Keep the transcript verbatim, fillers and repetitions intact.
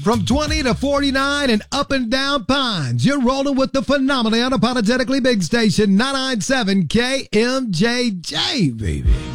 from twenty to forty-nine and up and down Pines. You're rolling with the phenomenally unapologetically big station, nine ninety-seven K M J J, baby.